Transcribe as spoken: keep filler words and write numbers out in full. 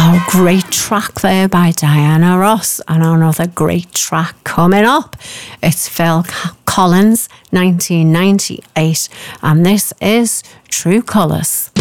Oh, great track there by Diana Ross, and another great track coming up. It's Phil Collins, nineteen ninety-eight, and this is True Colours.